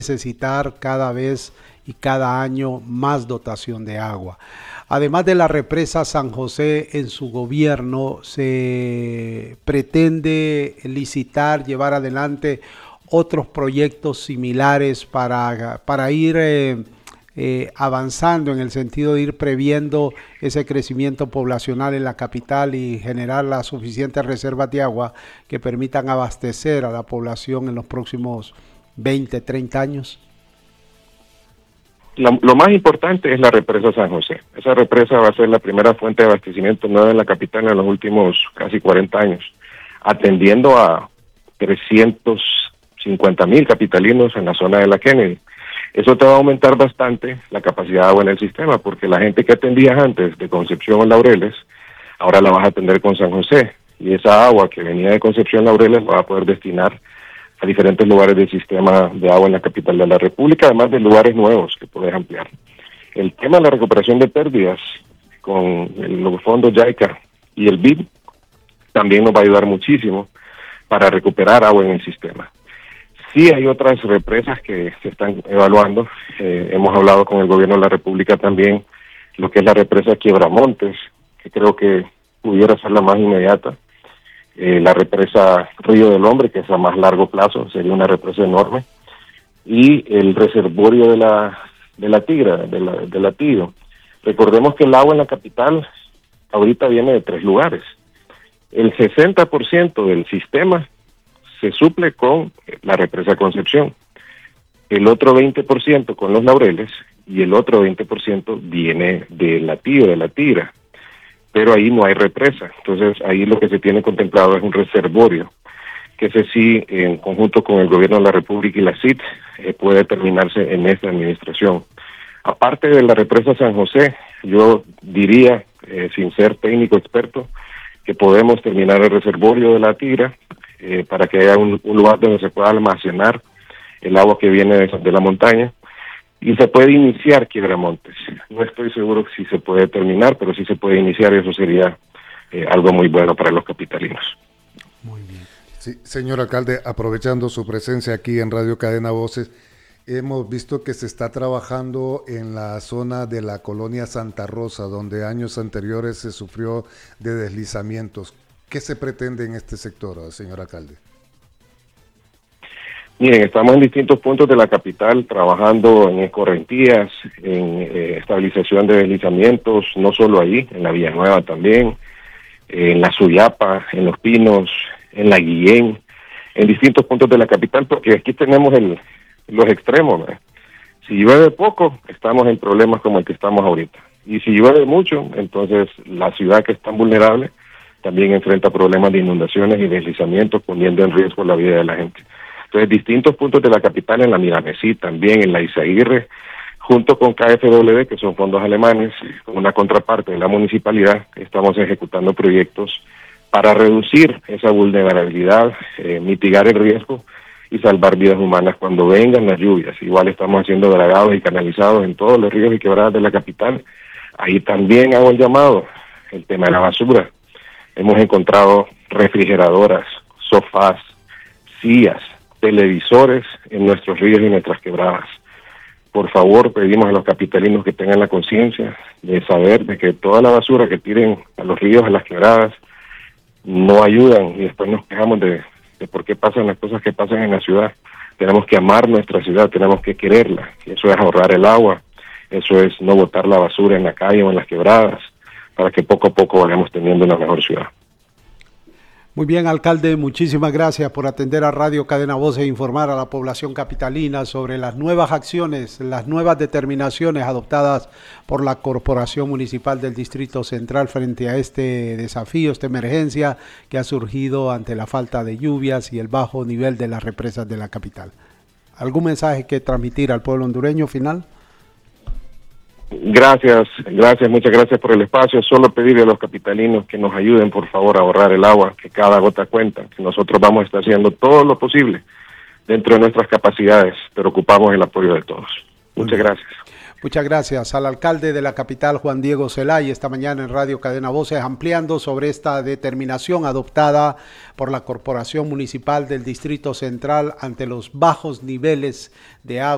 necesitar cada vez y cada año más dotación de agua. Además de la represa San José, en su gobierno se pretende licitar, llevar adelante otros proyectos similares para ir avanzando en el sentido de ir previendo ese crecimiento poblacional en la capital y generar las suficientes reservas de agua que permitan abastecer a la población en los próximos 20, 30 años. Lo más importante es la represa San José. Esa represa va a ser la primera fuente de abastecimiento nueva en la capital en los últimos casi 40 años, atendiendo a 350,000 capitalinos en la zona de la Kennedy. Eso te va a aumentar bastante la capacidad de agua en el sistema, porque la gente que atendías antes de Concepción o Laureles, ahora la vas a atender con San José. Y esa agua que venía de Concepción Laureles va a poder destinar a diferentes lugares del sistema de agua en la capital de la República, además de lugares nuevos que puedes ampliar. El tema de la recuperación de pérdidas con los fondos JICA y el BID también nos va a ayudar muchísimo para recuperar agua en el sistema. Sí hay otras represas que se están evaluando. Hemos hablado con el gobierno de la República también, lo que es la represa Quiebramontes, que creo que pudiera ser la más inmediata. La represa Río del Hombre, que es a más largo plazo, sería una represa enorme, y el reservorio de la Tigra, de la Tío. Recordemos que el agua en la capital ahorita viene de 3 lugares. El 60% del sistema se suple con la represa Concepción, el otro 20% con los Laureles, y el otro 20% viene de la Tío, de la Tigra. Pero ahí no hay represa, entonces ahí lo que se tiene contemplado es un reservorio, que ese sí, en conjunto con el gobierno de la República y la CIT, puede terminarse en esta administración. Aparte de la represa San José, yo diría, sin ser técnico experto, que podemos terminar el reservorio de la Tigra, para que haya un lugar donde se pueda almacenar el agua que viene de la montaña, y se puede iniciar Quiebramontes. No estoy seguro si se puede terminar, pero sí se puede iniciar, y eso sería algo muy bueno para los capitalinos. Muy bien. Sí, señor alcalde, aprovechando su presencia aquí en Radio Cadena Voces, hemos visto que se está trabajando en la zona de la colonia Santa Rosa, donde años anteriores se sufrió de deslizamientos. ¿Qué se pretende en este sector, señor alcalde? Miren, estamos en distintos puntos de la capital trabajando en escorrentías, en estabilización de deslizamientos, no solo ahí, en la Villanueva también, en la Suyapa, en Los Pinos, en la Guillén, en distintos puntos de la capital, porque aquí tenemos los extremos, ¿no? Si llueve poco, estamos en problemas como el que estamos ahorita. Y si llueve mucho, entonces la ciudad, que es tan vulnerable, también enfrenta problemas de inundaciones y deslizamientos, poniendo en riesgo la vida de la gente. Entonces, distintos puntos de la capital, en la Miranesí, también en la Izaguirre, junto con KfW, que son fondos alemanes, con una contraparte de la municipalidad, estamos ejecutando proyectos para reducir esa vulnerabilidad, mitigar el riesgo y salvar vidas humanas cuando vengan las lluvias. Igual estamos haciendo dragados y canalizados en todos los ríos y quebradas de la capital. Ahí también hago el llamado, el tema de la basura. Hemos encontrado refrigeradoras, sofás, sillas, televisores en nuestros ríos y nuestras quebradas. Por favor, pedimos a los capitalinos que tengan la conciencia de saber de que toda la basura que tiren a los ríos, a las quebradas, no ayudan, y después nos quejamos de por qué pasan las cosas que pasan en la ciudad. Tenemos que amar nuestra ciudad, tenemos que quererla, y eso es ahorrar el agua, eso es no botar la basura en la calle o en las quebradas, para que poco a poco vayamos teniendo una mejor ciudad. Muy bien, alcalde, muchísimas gracias por atender a Radio Cadena Voces e informar a la población capitalina sobre las nuevas acciones, las nuevas determinaciones adoptadas por la Corporación Municipal del Distrito Central frente a este desafío, esta emergencia que ha surgido ante la falta de lluvias y el bajo nivel de las represas de la capital. ¿Algún mensaje que transmitir al pueblo hondureño final? Gracias, muchas gracias por el espacio. Solo pedirle a los capitalinos que nos ayuden, por favor, a ahorrar el agua, que cada gota cuenta, que nosotros vamos a estar haciendo todo lo posible dentro de nuestras capacidades, pero ocupamos el apoyo de todos. Muchas gracias. Muchas gracias al alcalde de la capital, Juan Diego Zelay, esta mañana en Radio Cadena Voces, ampliando sobre esta determinación adoptada por la Corporación Municipal del Distrito Central ante los bajos niveles de agua